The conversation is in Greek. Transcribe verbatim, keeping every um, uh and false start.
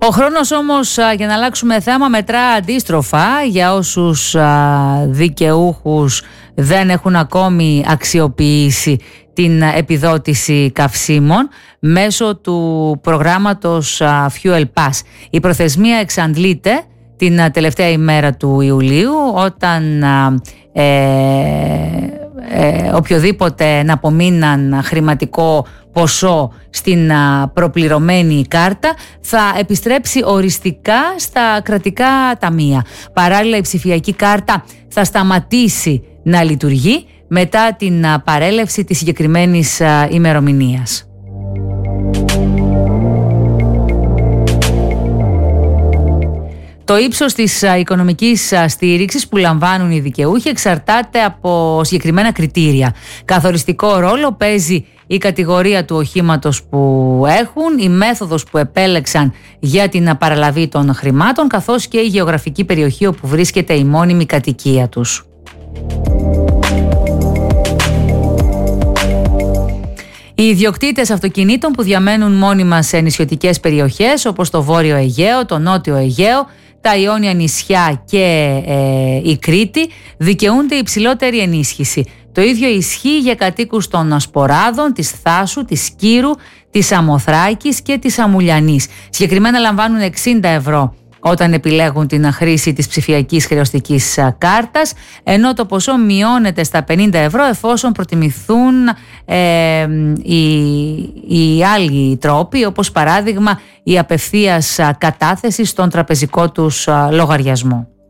Ο χρόνος όμως, για να αλλάξουμε θέμα, μετρά αντίστροφα για όσους δικαιούχους δεν έχουν ακόμη αξιοποιήσει την επιδότηση καυσίμων μέσω του προγράμματος Fuel Pass. Η προθεσμία εξαντλείται την τελευταία ημέρα του Ιουλίου, όταν ε, ε, οποιοδήποτε εναπομείναν χρηματικό ποσό στην προπληρωμένη κάρτα θα επιστρέψει οριστικά στα κρατικά ταμεία. Παράλληλα, η ψηφιακή κάρτα θα σταματήσει να λειτουργεί μετά την παρέλευση της συγκεκριμένης ημερομηνίας. Το ύψος της οικονομικής στήριξης που λαμβάνουν οι δικαιούχοι εξαρτάται από συγκεκριμένα κριτήρια. Καθοριστικό ρόλο παίζει η κατηγορία του οχήματος που έχουν, η μέθοδος που επέλεξαν για την παραλαβή των χρημάτων, καθώς και η γεωγραφική περιοχή όπου βρίσκεται η μόνιμη κατοικία τους. Οι ιδιοκτήτες αυτοκινήτων που διαμένουν μόνιμα σε νησιωτικές περιοχές όπως το Βόρειο Αιγαίο, το Νότιο Αιγαίο, τα Ιόνια νησιά και ε, η Κρήτη δικαιούνται υψηλότερη ενίσχυση. Το ίδιο ισχύει για κατοίκους των Σποράδων, της Θάσου, της Σκύρου, της Αμοθράκης και της Αμουλιανής. Συγκεκριμένα λαμβάνουν εξήντα ευρώ όταν επιλέγουν την χρήση της ψηφιακής χρεωστικής κάρτας, ενώ το ποσό μειώνεται στα πενήντα ευρώ εφόσον προτιμηθούν ε, οι, οι άλλοι τρόποι, όπως παράδειγμα η απευθείας κατάθεση στον τραπεζικό τους λογαριασμό.